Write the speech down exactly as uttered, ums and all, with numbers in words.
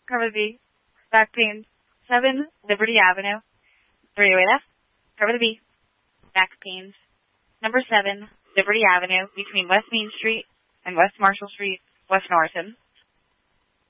Cover the B. Back pains. seven, Liberty Avenue. Three-way left. Cover the B. Back pains. Number seven, Liberty Avenue, between West Main Street and West Marshall Street, West Norriton.